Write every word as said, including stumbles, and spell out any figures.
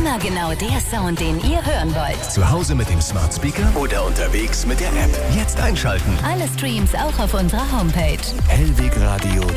Immer genau der Sound, den ihr hören wollt. Zu Hause mit dem Smart Speaker oder unterwegs mit der App. Jetzt einschalten. Alle Streams auch auf unserer Homepage. hellwegradio